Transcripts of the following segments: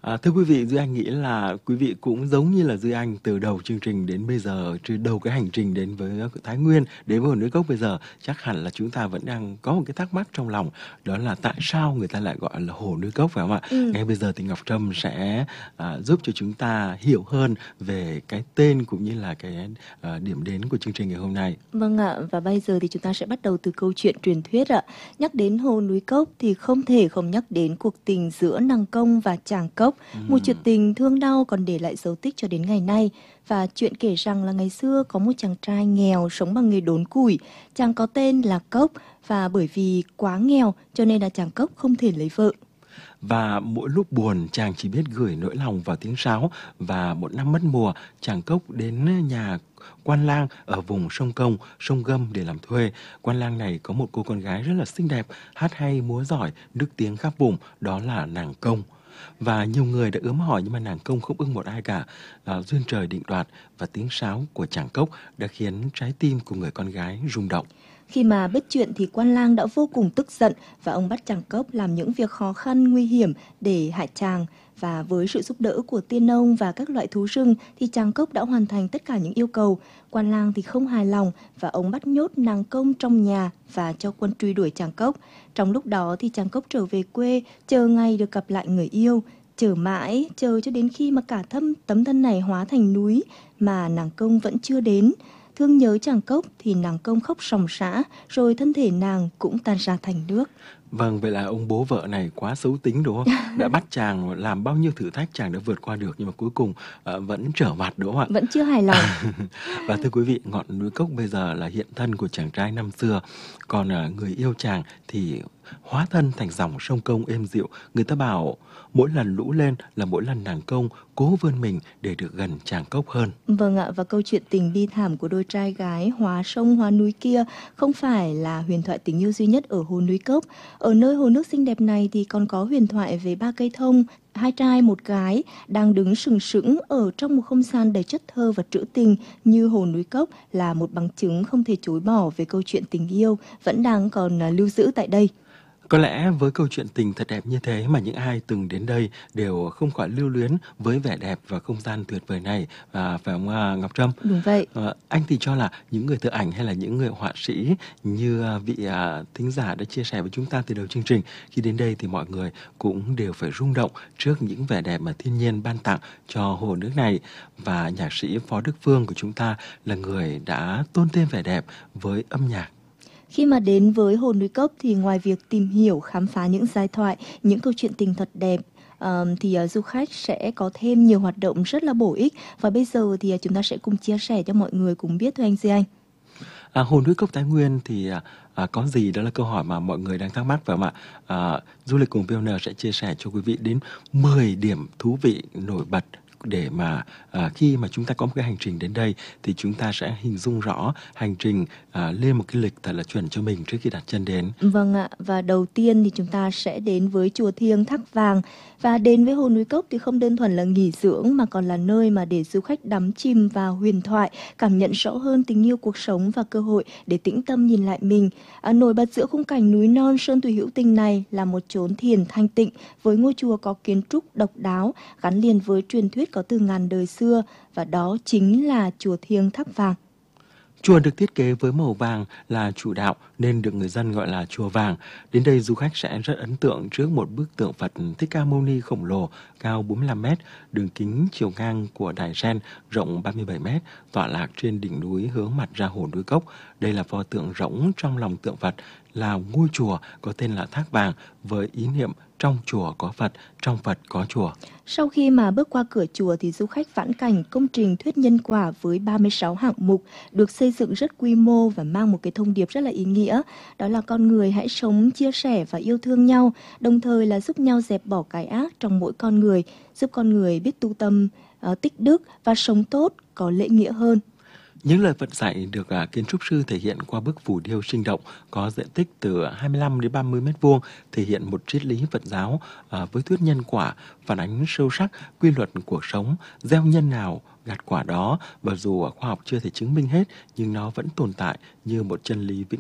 Thưa quý vị, Duy Anh nghĩ là quý vị cũng giống như là Duy Anh từ đầu chương trình đến bây giờ, từ đầu cái hành trình đến với Thái Nguyên, đến với Hồ Núi Cốc bây giờ, chắc hẳn là chúng ta vẫn đang có một cái thắc mắc trong lòng, đó là tại sao người ta lại gọi là Hồ Núi Cốc, phải không ạ? Ừm, Ngay bây giờ thì Ngọc Trâm sẽ giúp cho chúng ta hiểu hơn về cái tên cũng như là cái điểm đến của chương trình ngày hôm nay. vâng ạ, và bây giờ thì chúng ta sẽ bắt đầu từ câu chuyện truyền thuyết ạ. Nhắc đến Hồ Núi Cốc thì không thể không nhắc đến cuộc tình giữa Nàng Công và Tràng Cốc, một chuyện Ừm. tình thương đau còn để lại dấu tích cho đến ngày nay. Và chuyện kể rằng là ngày xưa có một chàng trai nghèo sống bằng nghề đốn củi, chàng có tên là Cốc và bởi vì quá nghèo cho nên là chàng Cốc không thể lấy vợ. Và mỗi lúc buồn chàng chỉ biết gửi nỗi lòng vào tiếng sáo, và một năm mất mùa chàng Cốc đến nhà quan lang ở vùng sông Công, sông Gâm để làm thuê. Quan lang này có một cô con gái rất là xinh đẹp, hát hay múa giỏi, nức tiếng khắp vùng, đó là nàng Công. Và nhiều người đã ướm hỏi nhưng mà nàng Công không ưng một ai cả. Duyên trời định đoạt và tiếng sáo của chàng Cốc đã khiến trái tim của người con gái rung động. Khi mà biết chuyện thì quan lang đã vô cùng tức giận và ông bắt chàng Cốc làm những việc khó khăn nguy hiểm để hại chàng. Và với sự giúp đỡ của tiên ông và các loại thú rừng thì chàng Cốc đã hoàn thành tất cả những yêu cầu. Quan lang thì không hài lòng và ông bắt nhốt nàng Công trong nhà và cho quân truy đuổi chàng Cốc. Trong lúc đó thì chàng Cốc trở về quê, chờ ngày được gặp lại người yêu. Chờ mãi, chờ cho đến khi mà cả tấm thân này hóa thành núi mà nàng Công vẫn chưa đến. Thương nhớ chàng Cốc thì nàng Công khóc ròng rã, rồi thân thể nàng cũng tan ra thành nước. Vâng, vậy là ông bố vợ này quá xấu tính đúng không? Đã bắt chàng làm bao nhiêu thử thách chàng đã vượt qua được, nhưng mà cuối cùng vẫn trở mặt đúng không ạ? Vẫn chưa hài lòng. Và thưa quý vị, ngọn núi Cốc bây giờ là hiện thân của chàng trai năm xưa, còn người yêu chàng thì hóa thân thành dòng sông Công êm dịu. Người ta bảo mỗi lần lũ lên là mỗi lần nàng Công cố vươn mình để được gần chàng Cốc hơn. Vâng ạ, và câu chuyện tình bi thảm của đôi trai gái hóa sông hóa núi kia không phải là huyền thoại tình yêu duy nhất ở Hồ Núi Cốc. Ở nơi hồ nước xinh đẹp này thì còn có huyền thoại về ba cây thông, hai trai một gái đang đứng sừng sững ở trong một không gian đầy chất thơ và trữ tình như Hồ Núi Cốc là một bằng chứng không thể chối bỏ về câu chuyện tình yêu vẫn đang còn lưu giữ tại đây. Có lẽ với câu chuyện tình thật đẹp như thế mà những ai từng đến đây đều không khỏi lưu luyến với vẻ đẹp và không gian tuyệt vời này, phải không Ngọc Trâm? Đúng vậy. Anh thì cho là những người thợ ảnh hay là những người họa sĩ như vị thính giả đã chia sẻ với chúng ta từ đầu chương trình, khi đến đây thì mọi người cũng đều phải rung động trước những vẻ đẹp mà thiên nhiên ban tặng cho hồ nước này. Và nhạc sĩ Phó Đức Phương của chúng ta là người đã tôn thêm vẻ đẹp với âm nhạc. Khi mà đến với Hồ Núi Cốc thì ngoài việc tìm hiểu, khám phá những giai thoại, những câu chuyện tình thật đẹp, thì du khách sẽ có thêm nhiều hoạt động rất là bổ ích. Và bây giờ thì chúng ta sẽ cùng chia sẻ cho mọi người cùng biết thôi anh Duy Anh. Hồ Núi Cốc Thái Nguyên thì có gì, đó là câu hỏi mà mọi người đang thắc mắc, phải không ạ? Du lịch cùng VN sẽ chia sẻ cho quý vị đến 10 điểm thú vị nổi bật để mà khi mà chúng ta có một cái hành trình đến đây thì chúng ta sẽ hình dung rõ hành trình, lên một cái lịch thật là chuẩn cho mình trước khi đặt chân đến. Vâng ạ, và đầu tiên thì chúng ta sẽ đến với chùa Thiêng Thác Vàng. Và đến với Hồ Núi Cốc thì không đơn thuần là nghỉ dưỡng mà còn là nơi mà để du khách đắm chìm vào huyền thoại, cảm nhận rõ hơn tình yêu cuộc sống và cơ hội để tĩnh tâm nhìn lại mình. Nổi bật giữa khung cảnh núi non sơn thủy hữu tình này là một chốn thiền thanh tịnh với ngôi chùa có kiến trúc độc đáo gắn liền với truyền thuyết có từ ngàn đời xưa, và đó chính là chùa Thiêng Thác Vàng. Chùa được thiết kế với màu vàng là chủ đạo nên được người dân gọi là chùa vàng. Đến đây du khách sẽ rất ấn tượng trước một bức tượng Phật Thích Ca Mâu Ni khổng lồ cao 45 m, đường kính chiều ngang của đài sen rộng 37 m, tọa lạc trên đỉnh núi hướng mặt ra Hồ Núi Cốc. Đây là pho tượng rỗng trong lòng tượng Phật, là ngôi chùa có tên là Thác Vàng với ý niệm trong chùa có Phật, trong Phật có chùa. Sau khi mà bước qua cửa chùa thì du khách vãn cảnh công trình thuyết nhân quả với 36 hạng mục được xây dựng rất quy mô và mang một cái thông điệp rất là ý nghĩa. Đó là con người hãy sống, chia sẻ và yêu thương nhau, đồng thời là giúp nhau dẹp bỏ cái ác trong mỗi con người, giúp con người biết tu tâm, tích đức và sống tốt, có lễ nghĩa hơn. Những lời Phật dạy được kiến trúc sư thể hiện qua bức phù điêu sinh động có diện tích từ 25 đến 30 mét vuông, thể hiện một triết lý Phật giáo với thuyết nhân quả, phản ánh sâu sắc quy luật cuộc sống, gieo nhân nào gặt quả đó, và dù khoa học chưa thể chứng minh hết nhưng nó vẫn tồn tại như một chân lý vĩnh cửu.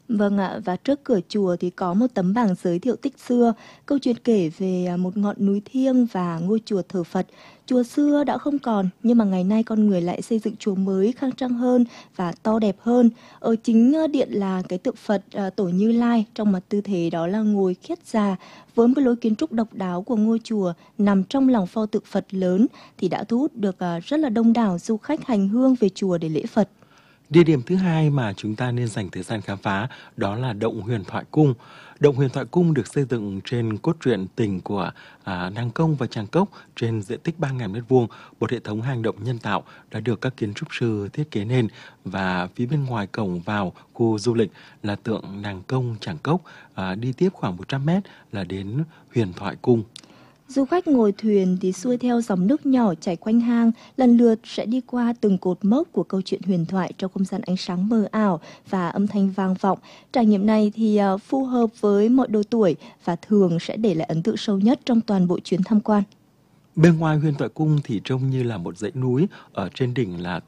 Vâng ạ, và trước cửa chùa thì có một tấm bảng giới thiệu tích xưa, câu chuyện kể về một ngọn núi thiêng và ngôi chùa thờ Phật. Chùa xưa đã không còn, nhưng mà ngày nay con người lại xây dựng chùa mới khang trang hơn và to đẹp hơn. Ở chính điện là cái tượng Phật Tổ Như Lai, trong một tư thế đó là ngồi khiết già. Với một cái lối kiến trúc độc đáo của ngôi chùa nằm trong lòng pho tượng Phật lớn thì đã thu hút được rất là đông đảo du khách hành hương về chùa để lễ Phật. Địa điểm thứ hai mà chúng ta nên dành thời gian khám phá đó là Động Huyền Thoại Cung. Động Huyền Thoại Cung được xây dựng trên cốt truyện tình của Nàng Công và Tràng Cốc trên diện tích 3.000 m². Một hệ thống hang động nhân tạo đã được các kiến trúc sư thiết kế nên, và phía bên ngoài cổng vào khu du lịch là tượng Nàng Công Tràng Cốc, đi tiếp khoảng 100 m là đến Huyền Thoại Cung. Du khách ngồi thuyền thì xuôi theo dòng nước nhỏ chảy quanh hang, lần lượt sẽ đi qua từng cột mốc của câu chuyện huyền thoại trong không gian ánh sáng mờ ảo và âm thanh vang vọng. Trải nghiệm này thì phù hợp với mọi độ tuổi và thường sẽ để lại ấn tượng sâu nhất trong toàn bộ chuyến tham quan. Bên ngoài Huyền Thoại Cung thì trông như là một dãy núi, ở trên đỉnh là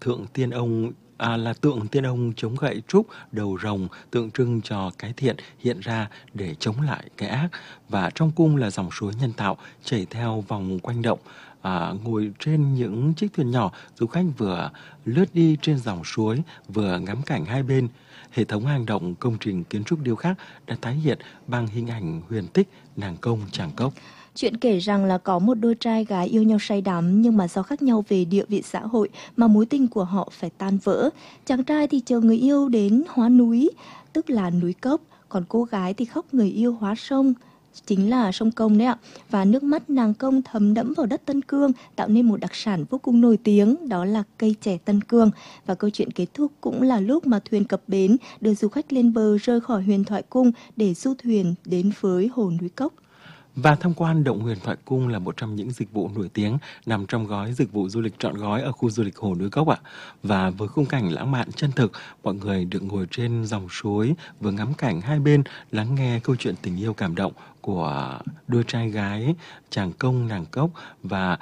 tượng tiên ông chống gậy trúc đầu rồng, tượng trưng cho cái thiện hiện ra để chống lại cái ác. Và trong cung là dòng suối nhân tạo chảy theo vòng quanh động. Ngồi trên những chiếc thuyền nhỏ, du khách vừa lướt đi trên dòng suối vừa ngắm cảnh hai bên. Hệ thống hang động, công trình kiến trúc điêu khắc đã tái hiện bằng hình ảnh huyền tích Nàng Công Tràng Cốc. Chuyện kể rằng là có một đôi trai gái yêu nhau say đắm, nhưng mà do khác nhau về địa vị xã hội mà mối tình của họ phải tan vỡ. Chàng trai thì chờ người yêu đến hóa núi, tức là núi Cốc, còn cô gái thì khóc người yêu hóa sông, chính là sông Công đấy ạ. Và nước mắt nàng Công thấm đẫm vào đất Tân Cương, tạo nên một đặc sản vô cùng nổi tiếng, đó là cây chè Tân Cương. Và câu chuyện kết thúc cũng là lúc mà thuyền cập bến, đưa du khách lên bờ rời khỏi Huyền Thoại Cung để du thuyền đến với hồ núi Cốc. Và tham quan Động Huyền Thoại Cung là một trong những dịch vụ nổi tiếng nằm trong gói dịch vụ du lịch trọn gói ở khu du lịch Hồ Núi Cốc ạ. Và với khung cảnh lãng mạn chân thực, mọi người được ngồi trên dòng suối, vừa ngắm cảnh hai bên, lắng nghe câu chuyện tình yêu cảm động của đôi trai gái Tràng Công Nàng Cốc. Và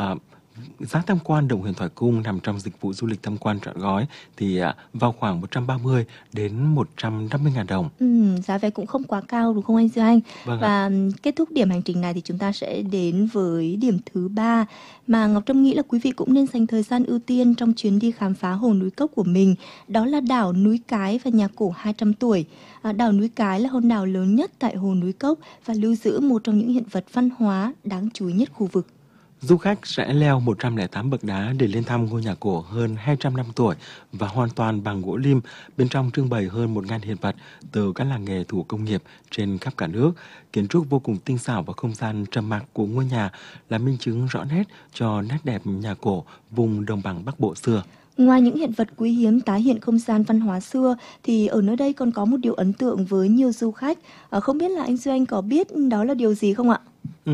giá tham quan Động Huyền Thoại Cung nằm trong dịch vụ du lịch tham quan trọn gói thì vào khoảng 130 đến 150.000 đồng. Giá vé cũng không quá cao đúng không anh Duy Anh? Vâng ạ. Và kết thúc điểm hành trình này thì chúng ta sẽ đến với điểm thứ 3 mà Ngọc Trâm nghĩ là quý vị cũng nên dành thời gian ưu tiên trong chuyến đi khám phá hồ núi Cốc của mình. Đó là đảo Núi Cái và nhà cổ 200 tuổi. Đảo Núi Cái là hòn đảo lớn nhất tại hồ núi Cốc và lưu giữ một trong những hiện vật văn hóa đáng chú ý nhất khu vực. Du khách sẽ leo 108 bậc đá để lên thăm ngôi nhà cổ hơn 200 năm tuổi và hoàn toàn bằng gỗ lim. Bên trong trưng bày hơn 1.000 hiện vật từ các làng nghề thủ công nghiệp trên khắp cả nước. Kiến trúc vô cùng tinh xảo và không gian trầm mặc của ngôi nhà là minh chứng rõ nét cho nét đẹp nhà cổ vùng đồng bằng Bắc Bộ xưa. Ngoài những hiện vật quý hiếm tái hiện không gian văn hóa xưa thì ở nơi đây còn có một điều ấn tượng với nhiều du khách. Không biết là anh Duy Anh có biết đó là điều gì không ạ?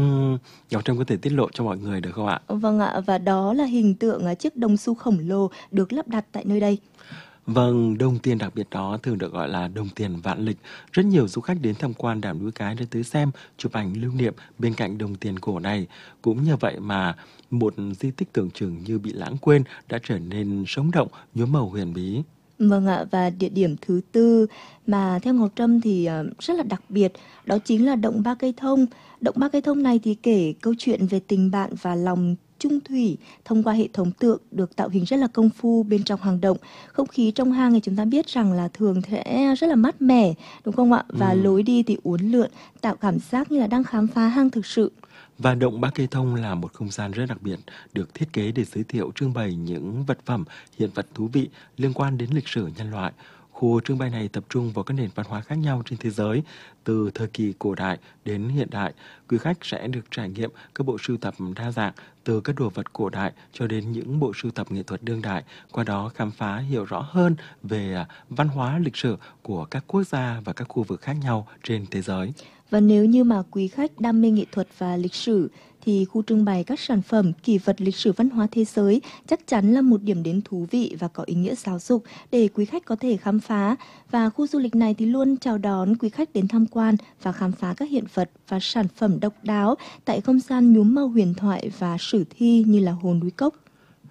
Ngọc Trâm có thể tiết lộ cho mọi người được không ạ? Vâng ạ, và đó là hình tượng chiếc đồng xu khổng lồ được lắp đặt tại nơi đây. Vâng, đồng tiền đặc biệt đó thường được gọi là đồng tiền vạn lịch. Rất nhiều du khách đến tham quan đảo Núi Cái để tới xem, chụp ảnh lưu niệm bên cạnh đồng tiền cổ này. Cũng như vậy mà một di tích tưởng chừng như bị lãng quên đã trở nên sống động, nhuốm màu huyền bí. Vâng ạ, và địa điểm thứ 4 mà theo Ngọc Trâm thì rất là đặc biệt, đó chính là động Ba Cây Thông. Động Ba Cây Thông này thì kể câu chuyện về tình bạn và lòng chung thủy thông qua hệ thống tượng được tạo hình rất là công phu bên trong hang động. Không khí trong hang thì chúng ta biết rằng là thường sẽ rất là mát mẻ, đúng không ạ? Và lối đi thì uốn lượn, tạo cảm giác như là đang khám phá hang thực sự. Và động Ba Cây Thông là một không gian rất đặc biệt, được thiết kế để giới thiệu trưng bày những vật phẩm, hiện vật thú vị liên quan đến lịch sử nhân loại. Khu trưng bày này tập trung vào các nền văn hóa khác nhau trên thế giới, từ thời kỳ cổ đại đến hiện đại. Quý khách sẽ được trải nghiệm các bộ sưu tập đa dạng, từ các đồ vật cổ đại cho đến những bộ sưu tập nghệ thuật đương đại, qua đó khám phá hiểu rõ hơn về văn hóa lịch sử của các quốc gia và các khu vực khác nhau trên thế giới. Và nếu như mà quý khách đam mê nghệ thuật và lịch sử thì khu trưng bày các sản phẩm, kỷ vật lịch sử văn hóa thế giới chắc chắn là một điểm đến thú vị và có ý nghĩa giáo dục để quý khách có thể khám phá. Và khu du lịch này thì luôn chào đón quý khách đến tham quan và khám phá các hiện vật và sản phẩm độc đáo tại không gian nhuốm màu huyền thoại và sử thi như là hồ núi Cốc.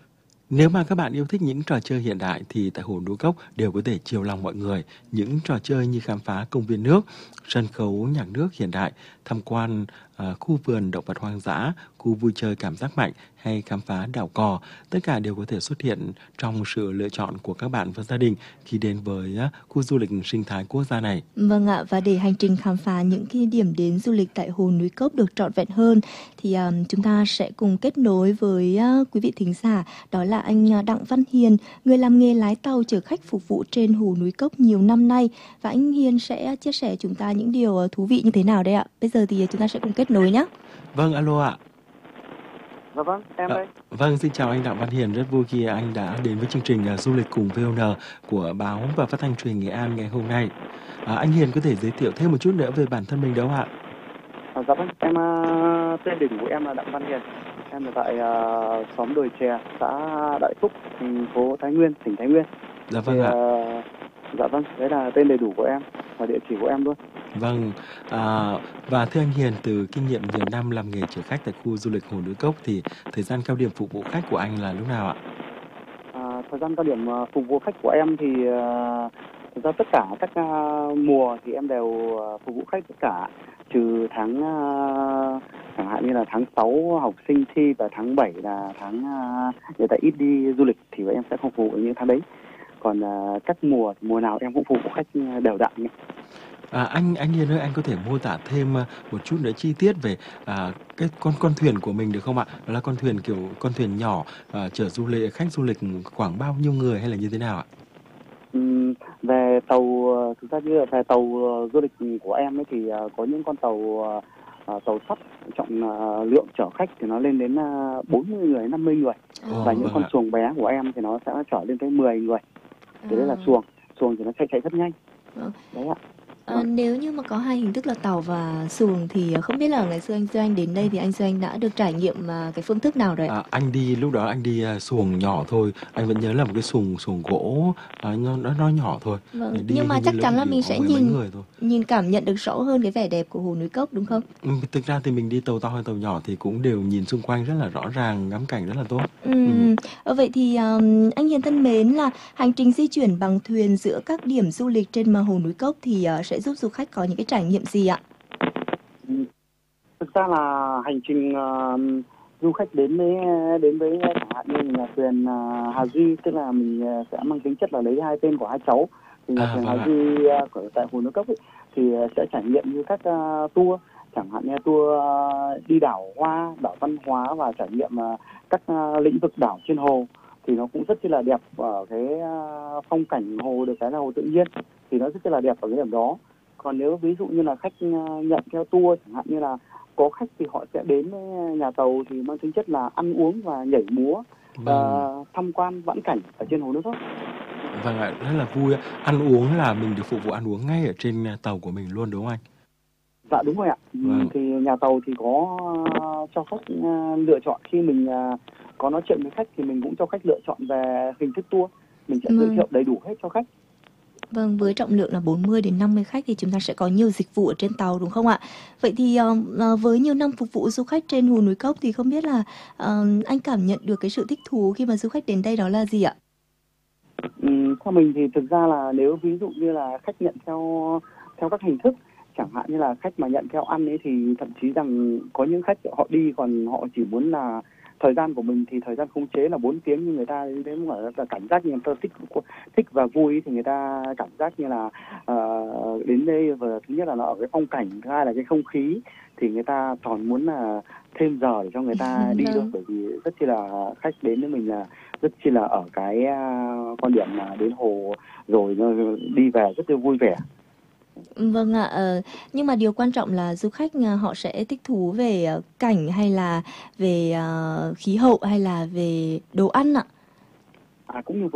Nếu mà các bạn yêu thích những trò chơi hiện đại thì tại Hồ Núi Cốc đều có thể chiều lòng mọi người. Những trò chơi như khám phá công viên nước, sân khấu nhạc nước hiện đại, tham quan khu vườn động vật hoang dã, khu vui chơi cảm giác mạnh hay khám phá đảo cò, tất cả đều có thể xuất hiện trong sự lựa chọn của các bạn và gia đình khi đến với khu du lịch sinh thái quốc gia này. Vâng ạ, và để hành trình khám phá những cái điểm đến du lịch tại Hồ Núi Cốc được trọn vẹn hơn thì chúng ta sẽ cùng kết nối với quý vị thính giả, đó là anh Đặng Văn Hiền, người làm nghề lái tàu chở khách phục vụ trên Hồ Núi Cốc nhiều năm nay. Và anh Hiền sẽ chia sẻ chúng ta những điều thú vị như thế nào đây ạ? Bây giờ thì chúng ta sẽ cùng kết nối nhé. Vâng, alo ạ. Dạ vâng, em đây. Vâng, xin chào anh Đặng Văn Hiền, rất vui khi anh đã đến với chương trình Du lịch cùng VON của báo và phát thanh truyền hình Nghệ An ngày hôm nay. Anh Hiền có thể giới thiệu thêm một chút nữa về bản thân mình đâu ạ? Dạ vâng, em tên đầy đủ của em là Đặng Văn Hiền. Em ở tại xóm Đồi Chè, xã Đại Phúc, thành phố Thái Nguyên, tỉnh Thái Nguyên. Dạ vâng ạ. Dạ vâng, đấy là tên đầy đủ của em và địa chỉ của em luôn. Vâng, và thưa anh Hiền, từ kinh nghiệm nhiều năm làm nghề chở khách tại khu du lịch Hồ Núi Cốc thì thời gian cao điểm phục vụ khách của anh là lúc nào ạ? Thời gian cao điểm phục vụ khách của em thì thực ra tất cả các mùa thì em đều phục vụ khách tất cả, trừ tháng chẳng hạn như là tháng 6 học sinh thi và tháng 7 là tháng người ta ít đi du lịch thì em sẽ không phục vụ những tháng đấy. Còn các mùa nào em cũng phục vụ khách đều đặn. Anh Hiền ơi, anh có thể mô tả thêm một chút nữa chi tiết về cái con thuyền của mình được không ạ? Đó là con thuyền kiểu con thuyền nhỏ chở khách du lịch khoảng bao nhiêu người hay là như thế nào ạ? Về tàu, thực ra như về tàu du lịch của em ấy thì có những con tàu sắt trọng lượng chở khách thì nó lên đến 40 người, 50 người. Và những con xuồng bé của em thì nó sẽ chở lên tới 10 người. Thì đấy là xuồng thì nó chạy rất nhanh. Đấy ạ. Nếu như mà có hai hình thức là tàu và xuồng thì không biết là ngày xưa anh Doanh đến đây thì anh Doanh đã được trải nghiệm cái phương thức nào rồi ạ? Lúc đó anh đi xuồng nhỏ thôi, anh vẫn nhớ là một cái xuồng gỗ nó nhỏ thôi. Vâng. Nhưng mà chắc chắn là mình sẽ nhìn cảm nhận được rõ hơn cái vẻ đẹp của Hồ Núi Cốc đúng không? Thực ra thì mình đi tàu to hay tàu nhỏ thì cũng đều nhìn xung quanh rất là rõ ràng, ngắm cảnh rất là tốt. Vậy thì anh Hiền thân mến, là hành trình di chuyển bằng thuyền giữa các điểm du lịch trên Hồ Núi Cốc thì sẽ giúp du khách có những cái trải nghiệm gì ạ? Thực ra là hành trình du khách đến với chẳng hạn như là thuyền Hà Duy, tức là mình sẽ mang tính chất là lấy hai tên của hai cháu, thì thuyền Hà Duy tại Hồ Núi Cốc ấy, thì sẽ trải nghiệm như các tour, chẳng hạn như tour đi đảo Hoa, đảo Văn Hóa và trải nghiệm các lĩnh vực đảo trên hồ, thì nó cũng rất là đẹp ở cái phong cảnh hồ, được cái là hồ tự nhiên thì nó rất là đẹp ở cái điểm đó. Còn nếu ví dụ như là khách nhận theo tour, chẳng hạn như là có khách thì họ sẽ đến nhà tàu thì mang tính chất là ăn uống và nhảy múa, tham quan vãn cảnh ở trên Hồ Núi Cốc. Vâng ạ, rất là vui. Ăn uống là mình được phục vụ ăn uống ngay ở trên tàu của mình luôn đúng không anh? Dạ đúng rồi ạ. Thì nhà tàu thì có cho khách lựa chọn, khi mình có nói chuyện với khách thì mình cũng cho khách lựa chọn về hình thức tour, mình sẽ giới thiệu đầy đủ hết cho khách. Vâng, với trọng lượng là 40 đến 50 khách thì chúng ta sẽ có nhiều dịch vụ ở trên tàu đúng không ạ? Vậy thì với nhiều năm phục vụ du khách trên Hồ Núi Cốc thì không biết là anh cảm nhận được cái sự thích thú khi mà du khách đến đây đó là gì ạ? Theo mình thì thực ra là nếu ví dụ như là khách nhận theo các hình thức, chẳng hạn như là khách mà nhận theo ăn ấy thì thậm chí rằng có những khách họ đi còn họ chỉ muốn là thời gian của mình thì thời gian khống chế là 4 tiếng, nhưng người ta đến là cảm giác như người ta thích và vui, thì người ta cảm giác như là đến đây và thứ nhất là nó ở cái phong cảnh, thứ hai là cái không khí, thì người ta còn muốn là thêm giờ để cho người ta đi được, bởi vì rất chi là khách đến với mình là rất chi là ở cái quan điểm là đến hồ rồi đi về rất là vui vẻ. Vâng ạ, nhưng mà điều quan trọng là du khách họ sẽ thích thú về cảnh hay là về khí hậu hay là về đồ ăn ạ? Cũng như